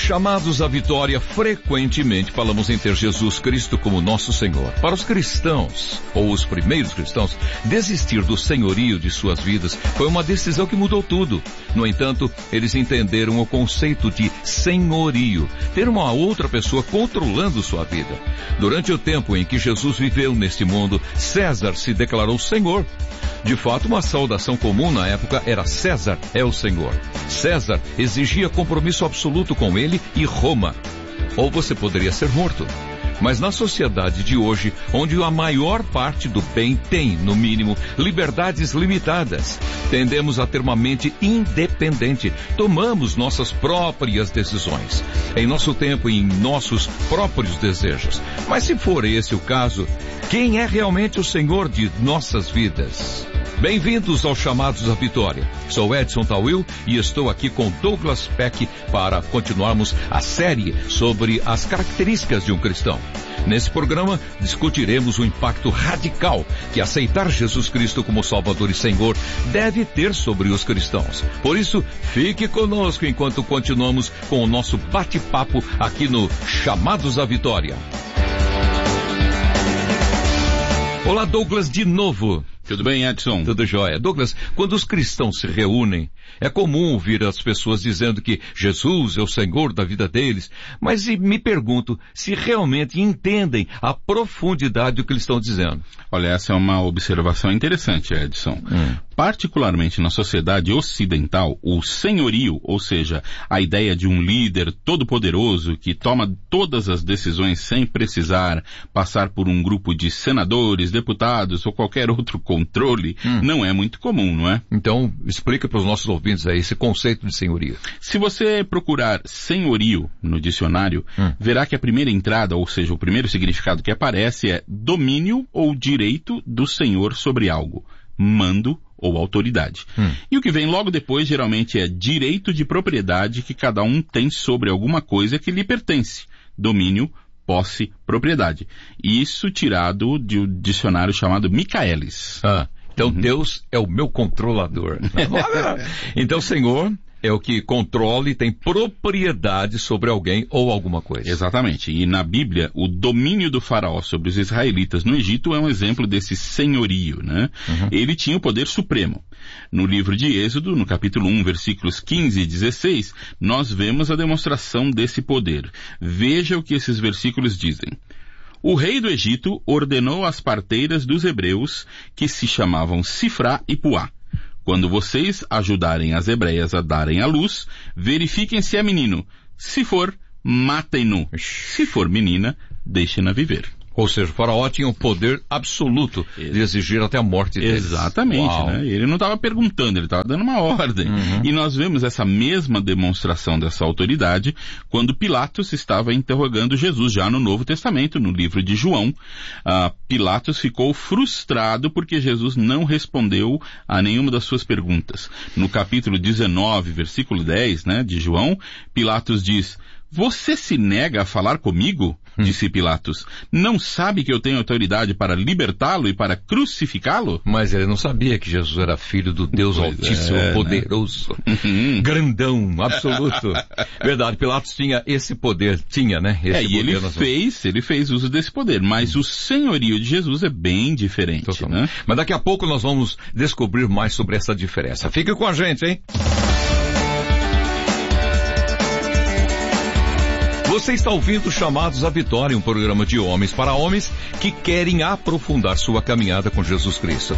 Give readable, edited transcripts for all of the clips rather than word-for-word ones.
Chamados à vitória, frequentemente falamos em ter Jesus Cristo como nosso Senhor. Para os cristãos, ou os primeiros cristãos, desistir do senhorio de suas vidas foi uma decisão que mudou tudo. No entanto, eles entenderam o conceito de senhorio, ter uma outra pessoa controlando sua vida. Durante o tempo em que Jesus viveu neste mundo, César se declarou Senhor. De fato, uma saudação comum na época era César é o Senhor. César exigia compromisso absoluto com ele e Roma. Ou você poderia ser morto. Mas na sociedade de hoje, onde a maior parte do bem tem, no mínimo, liberdades limitadas, tendemos a ter uma mente independente. Tomamos nossas próprias decisões, em nosso tempo e em nossos próprios desejos. Mas se for esse o caso, quem é realmente o Senhor de nossas vidas? Bem-vindos aos Chamados à Vitória. Sou Edson Tawil e estou aqui com Douglas Peck para continuarmos a série sobre as características de um cristão. Nesse programa, discutiremos o impacto radical que aceitar Jesus Cristo como Salvador e Senhor deve ter sobre os cristãos. Por isso, fique conosco enquanto continuamos com o nosso bate-papo aqui no Chamados à Vitória. Olá, Douglas, de novo. Tudo bem, Edson? Tudo jóia. Douglas, quando os cristãos se reúnem, é comum ouvir as pessoas dizendo que Jesus é o Senhor da vida deles, mas me pergunto se realmente entendem a profundidade do que eles estão dizendo. Olha, essa é uma observação interessante, Edson. Particularmente na sociedade ocidental, o senhorio, ou seja, a ideia de um líder todo-poderoso que toma todas as decisões sem precisar passar por um grupo de senadores, deputados ou qualquer outro controle, não é muito comum, não é? Então, explica para os nossos ouvintes aí esse conceito de senhorio. Se você procurar senhorio no dicionário, verá que a primeira entrada, ou seja, o primeiro significado que aparece é domínio ou direito do senhor sobre algo, mando ou autoridade. E o que vem logo depois geralmente é direito de propriedade que cada um tem sobre alguma coisa que lhe pertence. Domínio, posse, propriedade. Isso tirado de um dicionário chamado Michaelis. Então Deus é o meu controlador. Então o Senhor é o que controla e tem propriedade sobre alguém ou alguma coisa. Exatamente. E na Bíblia, o domínio do faraó sobre os israelitas no Egito é um exemplo desse senhorio, né? Ele tinha o poder supremo. No livro de Êxodo, no capítulo 1, versículos 15 e 16, nós vemos a demonstração desse poder. Veja o que esses versículos dizem. O rei do Egito ordenou às parteiras dos hebreus, que se chamavam Sifrá e Puá: quando vocês ajudarem as hebreias a darem à luz, verifiquem se é menino. Se for, matem-no. Se for menina, deixem-na viver. Ou seja, o faraó tinha o poder absoluto de exigir até a morte deles. Exatamente, né? Ele não estava perguntando, ele estava dando uma ordem. E nós vemos essa mesma demonstração dessa autoridade quando Pilatos estava interrogando Jesus, já no Novo Testamento, no livro de João. Pilatos ficou frustrado porque Jesus não respondeu a nenhuma das suas perguntas. No capítulo 19, versículo 10, né, de João, Pilatos diz: "Você se nega a falar comigo?" Disse Pilatos. "Não sabe que eu tenho autoridade para libertá-lo e para crucificá-lo?" Mas ele não sabia que Jesus era filho do Deus Altíssimo, poderoso, grandão, absoluto. Verdade, Pilatos tinha esse poder, né? Ele fez uso desse poder, mas o senhorio de Jesus é bem diferente, né? Mas daqui a pouco nós vamos descobrir mais sobre essa diferença. Fique com a gente, hein? Você está ouvindo Chamados à Vitória, um programa de homens para homens que querem aprofundar sua caminhada com Jesus Cristo.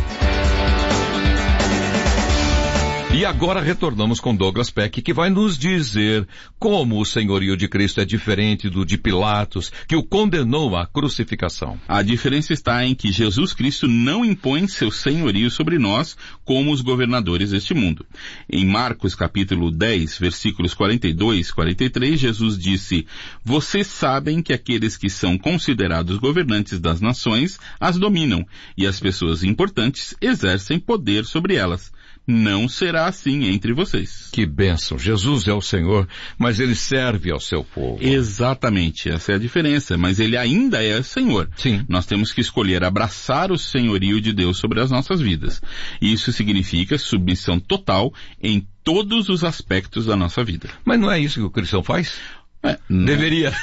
E agora retornamos com Douglas Peck, que vai nos dizer como o senhorio de Cristo é diferente do de Pilatos, que o condenou à crucificação. A diferença está em que Jesus Cristo não impõe seu senhorio sobre nós como os governadores deste mundo. Em Marcos capítulo 10, versículos 42 e 43, Jesus disse: "Vocês sabem que aqueles que são considerados governantes das nações as dominam, e as pessoas importantes exercem poder sobre elas. Não será assim entre vocês." Que bênção! Jesus é o Senhor, mas Ele serve ao seu povo. Exatamente, essa é a diferença, mas Ele ainda é Senhor. Sim. Nós temos que escolher abraçar o senhorio de Deus sobre as nossas vidas. Isso significa submissão total em todos os aspectos da nossa vida. Mas não é isso que o cristão faz? Deveria.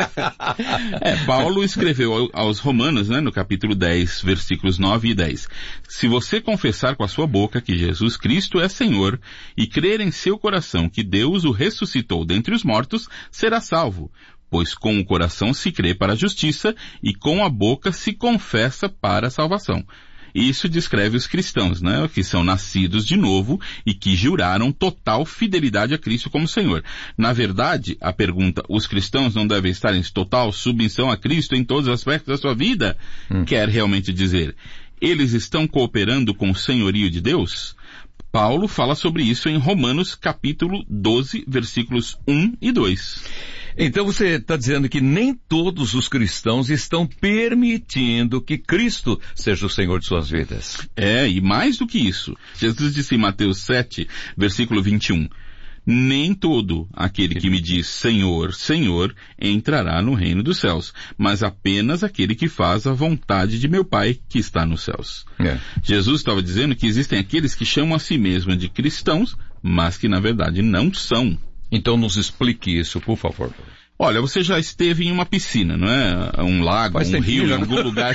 Paulo escreveu aos Romanos, né, no capítulo 10, versículos 9 e 10. Se você confessar com a sua boca que Jesus Cristo é Senhor e crer em seu coração que Deus o ressuscitou dentre os mortos, será salvo. Pois com o coração se crê para a justiça e com a boca se confessa para a salvação. Isso descreve os cristãos, né, que são nascidos de novo e que juraram total fidelidade a Cristo como Senhor. Na verdade, a pergunta, os cristãos não devem estar em total submissão a Cristo em todos os aspectos da sua vida? Quer realmente dizer, eles estão cooperando com o senhorio de Deus? Paulo fala sobre isso em Romanos capítulo 12, versículos 1 e 2. Então você está dizendo que nem todos os cristãos estão permitindo que Cristo seja o Senhor de suas vidas. E mais do que isso, Jesus disse em Mateus 7, versículo 21, nem todo aquele que me diz Senhor, Senhor, entrará no reino dos céus, mas apenas aquele que faz a vontade de meu Pai que está nos céus. Jesus estava dizendo que existem aqueles que chamam a si mesmos de cristãos, mas que na verdade não são. Então nos explique isso, por favor. Olha, você já esteve em uma piscina, não é? Um lago, um rio, em algum lugar.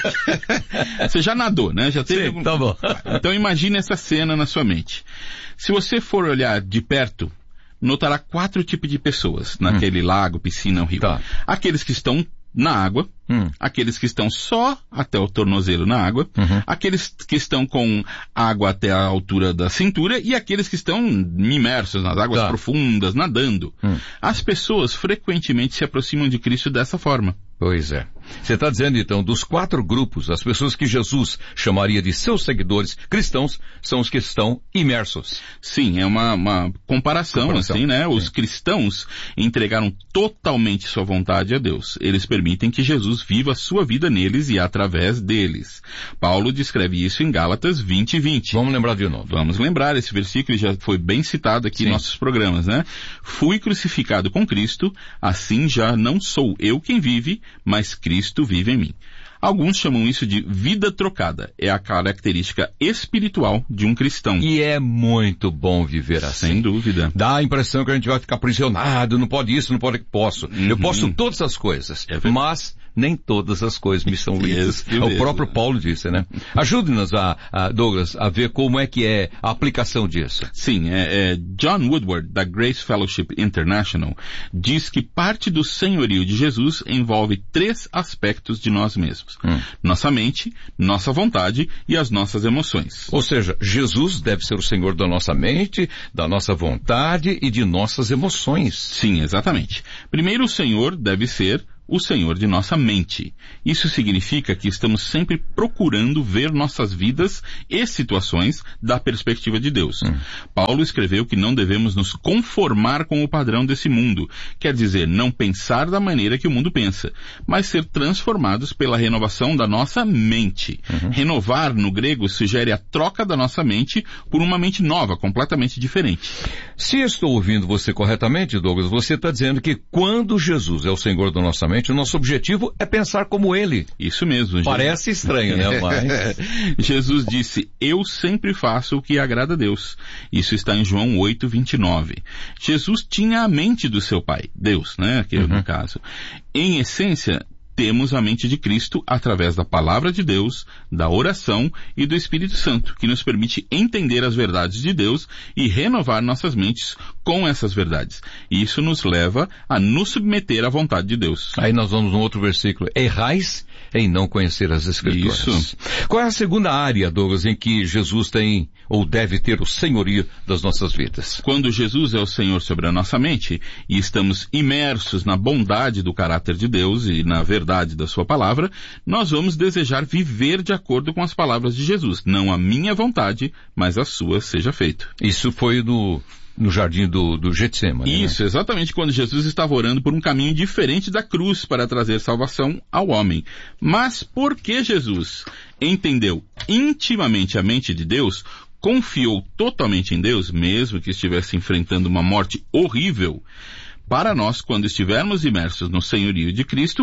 Você já nadou, né? Já teve algum... Tá bom. Então imagine essa cena na sua mente. Se você for olhar de perto, notará 4 tipos de pessoas naquele lago, piscina ou rio. Tá. Aqueles que estão na água, aqueles que estão só até o tornozelo na água, aqueles que estão com água até a altura da cintura e aqueles que estão imersos nas águas profundas, nadando. As pessoas frequentemente se aproximam de Cristo dessa forma. Pois é. Você está dizendo então, dos 4 grupos, as pessoas que Jesus chamaria de seus seguidores cristãos são os que estão imersos. Sim, é uma comparação, assim, né? Os cristãos entregaram totalmente sua vontade a Deus. Eles permitem que Jesus viva a sua vida neles e através deles. Paulo descreve isso em Gálatas 20 e 20. Vamos lembrar de novo. Vamos lembrar, esse versículo já foi bem citado aqui em nossos programas, né? Fui crucificado com Cristo, assim já não sou eu quem vive, mas Cristo vive em mim. Alguns chamam isso de vida trocada. É a característica espiritual de um cristão. E é muito bom viver assim. Sem dúvida. Dá a impressão que a gente vai ficar aprisionado, não pode isso, não pode... Posso. Eu posso todas as coisas, mas nem todas as coisas me são lícitas. O próprio Paulo disse, né? Ajude-nos, Douglas, a ver como é que é a aplicação disso. Sim, John Woodward, da Grace Fellowship International, diz que parte do senhorio de Jesus envolve 3 aspectos de nós mesmos. Nossa mente, nossa vontade e as nossas emoções. Ou seja, Jesus deve ser o Senhor da nossa mente, da nossa vontade e de nossas emoções. Sim, exatamente. Primeiro, o Senhor deve ser o Senhor de nossa mente. Isso significa que estamos sempre procurando ver nossas vidas e situações da perspectiva de Deus. Paulo escreveu que não devemos nos conformar com o padrão desse mundo, quer dizer, não pensar da maneira que o mundo pensa, mas ser transformados pela renovação da nossa mente. Renovar, no grego, sugere a troca da nossa mente por uma mente nova, completamente diferente. Se estou ouvindo você corretamente, Douglas, você está dizendo que quando Jesus é o Senhor da nossa mente, o nosso objetivo é pensar como Ele. Isso mesmo. Parece estranho, né? Mas... Jesus disse, eu sempre faço o que agrada a Deus. Isso está em João 8, 29. Jesus tinha a mente do seu Pai, Deus, né? Aqui no caso. Em essência, temos a mente de Cristo através da palavra de Deus, da oração e do Espírito Santo, que nos permite entender as verdades de Deus e renovar nossas mentes com essas verdades. E isso nos leva a nos submeter à vontade de Deus. Aí nós vamos no outro versículo. Errais em não conhecer as Escrituras. Isso. Qual é a segunda área, Douglas, em que Jesus tem ou deve ter o senhorio das nossas vidas? Quando Jesus é o Senhor sobre a nossa mente e estamos imersos na bondade do caráter de Deus e na verdade da sua palavra, nós vamos desejar viver de acordo com as palavras de Jesus. Não a minha vontade, mas a sua seja feito. Isso foi no jardim do Getsemane. Isso, exatamente quando Jesus estava orando por um caminho diferente da cruz para trazer salvação ao homem. Mas por que Jesus entendeu intimamente a mente de Deus, confiou totalmente em Deus, mesmo que estivesse enfrentando uma morte horrível? Para nós, quando estivermos imersos no senhorio de Cristo,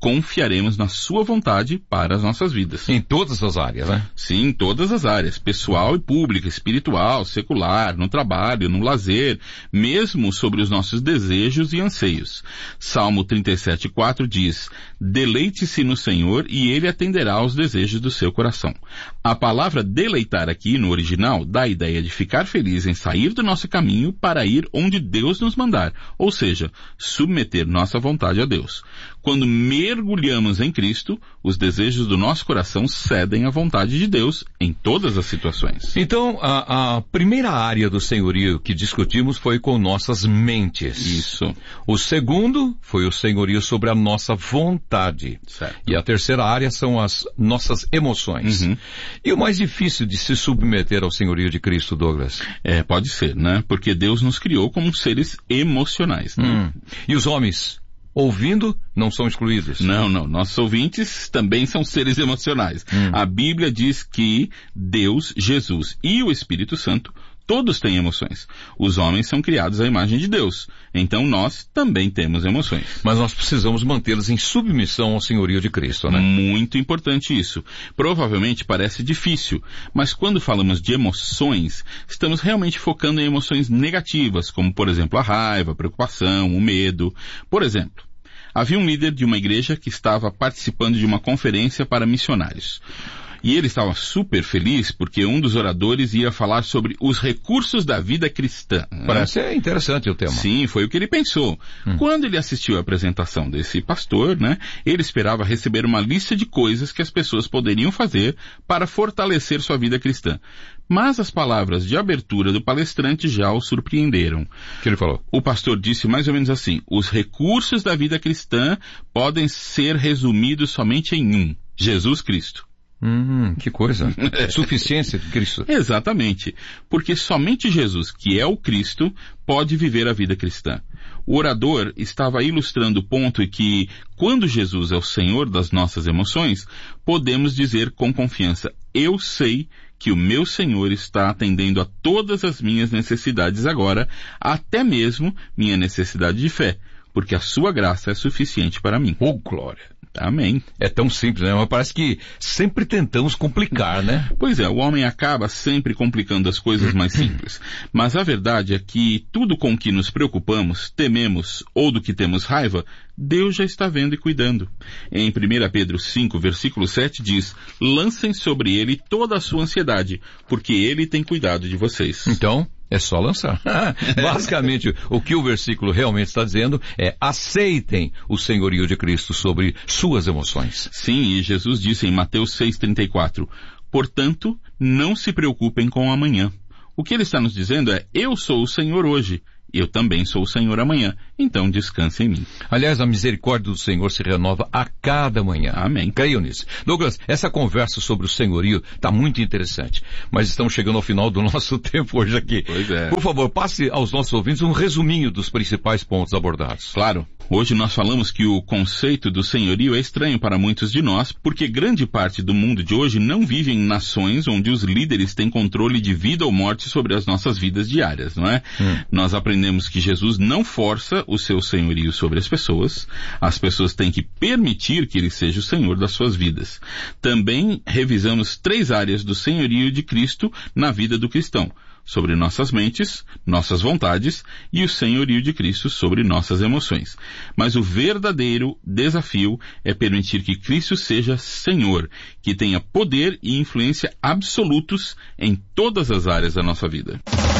confiaremos na sua vontade para as nossas vidas. Em todas as áreas, né? Sim, em todas as áreas, pessoal e pública, espiritual, secular, no trabalho, no lazer, mesmo sobre os nossos desejos e anseios. Salmo 37:4 diz: deleite-se no Senhor e Ele atenderá aos desejos do seu coração. A palavra deleitar aqui, no original, dá a ideia de ficar feliz em sair do nosso caminho para ir onde Deus nos mandar, ou seja, submeter nossa vontade a Deus. Quando mergulhamos em Cristo, os desejos do nosso coração cedem à vontade de Deus em todas as situações. Então, a primeira área do senhorio que discutimos foi com nossas mentes. Isso. O segundo foi o senhorio sobre a nossa vontade. Certo. E a terceira área são as nossas emoções. E o mais difícil de se submeter ao senhorio de Cristo, Douglas? Pode ser, né? Porque Deus nos criou como seres emocionais, né? E os homens, ouvindo, não são excluídos? Não. Nossos ouvintes também são seres emocionais. A Bíblia diz que Deus, Jesus e o Espírito Santo todos têm emoções. Os homens são criados à imagem de Deus. Então nós também temos emoções. Mas nós precisamos mantê-las em submissão ao senhorio de Cristo, né? Muito importante isso. Provavelmente parece difícil, mas quando falamos de emoções, estamos realmente focando em emoções negativas, como por exemplo a raiva, a preocupação, o medo. Por exemplo, havia um líder de uma igreja que estava participando de uma conferência para missionários. E ele estava super feliz porque um dos oradores ia falar sobre os recursos da vida cristã. Parece interessante o tema. Sim, foi o que ele pensou. Quando ele assistiu à apresentação desse pastor, né, ele esperava receber uma lista de coisas que as pessoas poderiam fazer para fortalecer sua vida cristã. Mas as palavras de abertura do palestrante já o surpreenderam. O que ele falou? O pastor disse mais ou menos assim: os recursos da vida cristã podem ser resumidos somente em um: Jesus Cristo. Que coisa. Suficiência de Cristo. Exatamente. Porque somente Jesus, que é o Cristo, pode viver a vida cristã. O orador estava ilustrando o ponto em que, quando Jesus é o Senhor das nossas emoções, podemos dizer com confiança: eu sei que o meu Senhor está atendendo a todas as minhas necessidades agora, até mesmo minha necessidade de fé, porque a sua graça é suficiente para mim. Oh, glória. Amém. É tão simples, né? Mas parece que sempre tentamos complicar, né? Pois é, o homem acaba sempre complicando as coisas mais simples. Mas a verdade é que tudo com que nos preocupamos, tememos ou do que temos raiva, Deus já está vendo e cuidando. Em 1 Pedro 5, versículo 7 diz: lancem sobre ele toda a sua ansiedade, porque ele tem cuidado de vocês. Então, é só lançar. Basicamente, o que o versículo realmente está dizendo é: aceitem o senhorio de Cristo sobre suas emoções. Sim, e Jesus disse em Mateus 6,34, portanto, não se preocupem com o amanhã. O que ele está nos dizendo é: eu sou o Senhor hoje. Eu também sou o Senhor amanhã, então descanse em mim. Aliás, a misericórdia do Senhor se renova a cada manhã. Amém. Creio nisso. Douglas, essa conversa sobre o senhorio está muito interessante, mas estamos chegando ao final do nosso tempo hoje aqui. Pois é. Por favor, passe aos nossos ouvintes um resuminho dos principais pontos abordados. Claro. Hoje nós falamos que o conceito do senhorio é estranho para muitos de nós, porque grande parte do mundo de hoje não vive em nações onde os líderes têm controle de vida ou morte sobre as nossas vidas diárias, não é? Nós aprendemos que Jesus não força o seu senhorio sobre as pessoas têm que permitir que ele seja o Senhor das suas vidas. Também revisamos 3 áreas do senhorio de Cristo na vida do cristão: sobre nossas mentes, nossas vontades e o senhorio de Cristo sobre nossas emoções. Mas o verdadeiro desafio é permitir que Cristo seja Senhor, que tenha poder e influência absolutos em todas as áreas da nossa vida.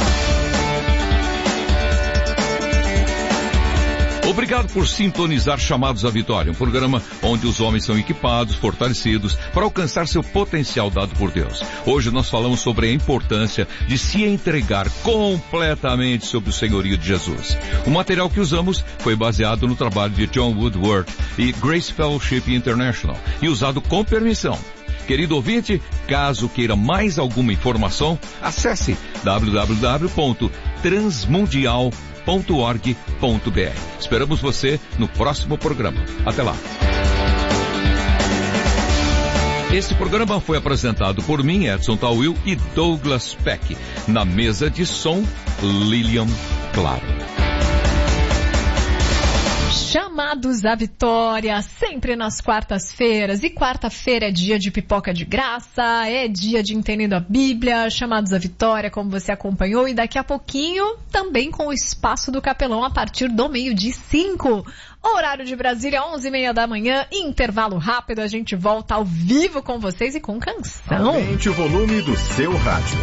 Obrigado por sintonizar Chamados à Vitória, um programa onde os homens são equipados, fortalecidos, para alcançar seu potencial dado por Deus. Hoje nós falamos sobre a importância de se entregar completamente sob o senhorio de Jesus. O material que usamos foi baseado no trabalho de John Woodward e Grace Fellowship International e usado com permissão. Querido ouvinte, caso queira mais alguma informação, acesse www.transmundial.org.br. Esperamos você no próximo programa. Até lá. Este programa foi apresentado por mim, Edson Tawil, e Douglas Peck. Na mesa de som, Lilian Claro. Chamados à Vitória, sempre nas quartas-feiras. E quarta-feira é dia de pipoca de graça, é dia de Entendendo a Bíblia, Chamados à Vitória, como você acompanhou. E daqui a pouquinho, também com o Espaço do Capelão, a partir do 12h05. Horário de Brasília, 11h30 da manhã, intervalo rápido, a gente volta ao vivo com vocês e com canção. Aumente o volume do seu rádio.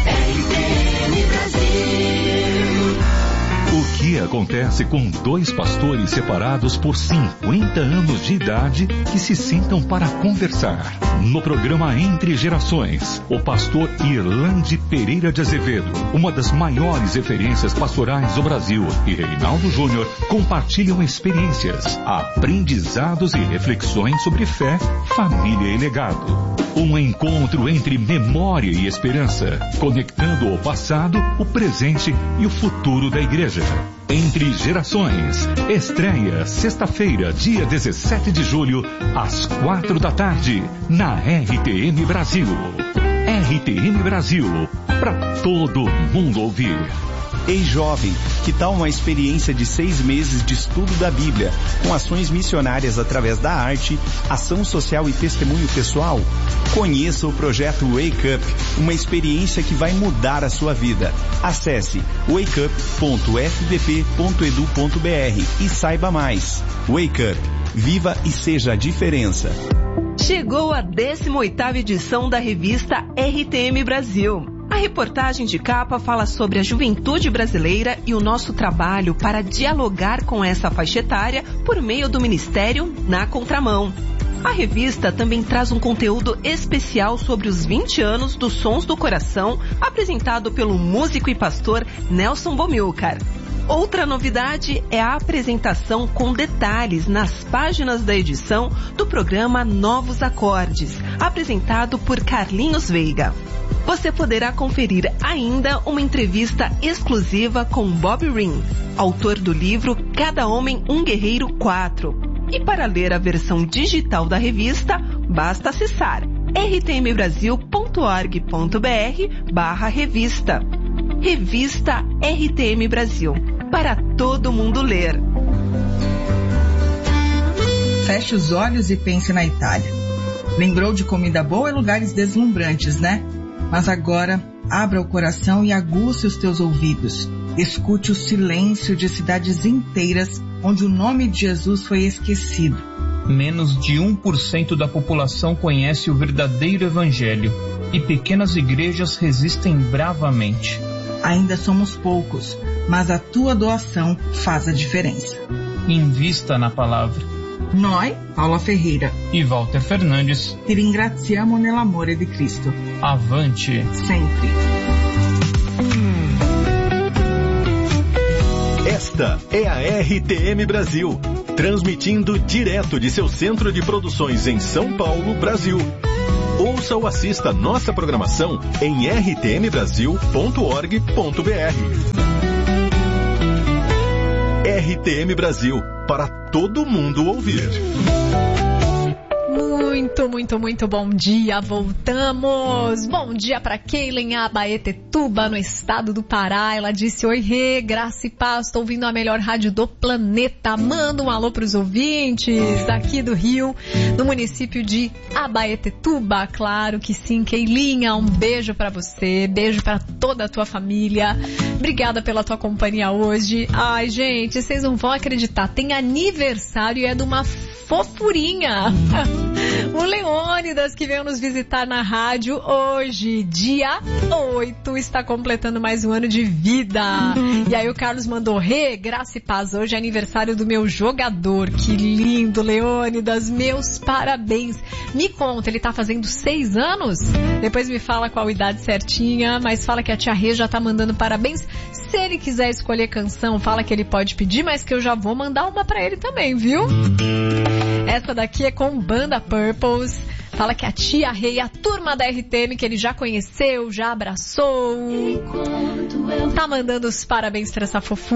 O que acontece com dois pastores separados por 50 anos de idade que se sentam para conversar? No programa Entre Gerações, o pastor Irlande Pereira de Azevedo, uma das maiores referências pastorais do Brasil, e Reinaldo Júnior compartilham experiências, aprendizados e reflexões sobre fé, família e legado. Um encontro entre memória e esperança, conectando o passado, o presente e o futuro da igreja. Entre Gerações, estreia sexta-feira, dia 17 de julho, às 4 da tarde, na RTM Brasil. RTM Brasil, para todo mundo ouvir. Ei jovem, que tal uma experiência de 6 meses de estudo da Bíblia, com ações missionárias através da arte, ação social e testemunho pessoal? Conheça o projeto Wake Up, uma experiência que vai mudar a sua vida. Acesse wakeup.fdp.edu.br e saiba mais. Wake Up, viva e seja a diferença. Chegou a 18ª edição da revista RTM Brasil. A reportagem de capa fala sobre a juventude brasileira e o nosso trabalho para dialogar com essa faixa etária por meio do Ministério Na Contramão. A revista também traz um conteúdo especial sobre os 20 anos dos Sons do Coração, apresentado pelo músico e pastor Nelson Bomilcar. Outra novidade é a apresentação com detalhes nas páginas da edição do programa Novos Acordes, apresentado por Carlinhos Veiga. Você poderá conferir ainda uma entrevista exclusiva com Bob Ring, autor do livro Cada Homem um Guerreiro 4. E para ler a versão digital da revista, basta acessar rtmbrasil.org.br/revista. Revista RTM Brasil, para todo mundo ler. Feche os olhos e pense na Itália. Lembrou de comida boa e lugares deslumbrantes, né? Mas agora, abra o coração e aguce os teus ouvidos. Escute o silêncio de cidades inteiras onde o nome de Jesus foi esquecido. Menos de 1% da população conhece o verdadeiro evangelho e pequenas igrejas resistem bravamente. Ainda somos poucos, mas a tua doação faz a diferença. Invista na palavra. Noi, Paula Ferreira e Walter Fernandes, ti ringraziamo nell'amore di Cristo. Avante sempre. Esta é a RTM Brasil, transmitindo direto de seu centro de produções em São Paulo, Brasil. Ouça ou assista nossa programação em rtmbrasil.org.br. RTM Brasil, para todo mundo ouvir. Muito bom dia, voltamos. Bom dia para Keila em Abaetetuba, no estado do Pará. Ela disse: oi, Rê, graça e paz, estou ouvindo a melhor rádio do planeta. Manda um alô pros ouvintes aqui do Rio, no município de Abaetetuba. Claro que sim, Keilinha, um beijo para você, beijo para toda a tua família. Obrigada pela tua companhia hoje. Ai, gente, vocês não vão acreditar, tem aniversário e é de uma fofurinha. O Leônidas, que veio nos visitar na rádio hoje, dia 8, está completando mais um ano de vida. E aí o Carlos mandou: Rê, graça e paz, hoje é aniversário do meu jogador. Que lindo, Leônidas, meus parabéns. Me conta, ele tá fazendo 6 anos? Depois me fala qual a idade certinha, mas fala que a tia Rê já tá mandando parabéns. Se ele quiser escolher canção, fala que ele pode pedir, mas que eu já vou mandar uma pra ele também, viu? Essa daqui é com Banda Purples. Fala que a tia Rei, a turma da RTM que ele já conheceu, já abraçou, tá mandando os parabéns pra essa fofura.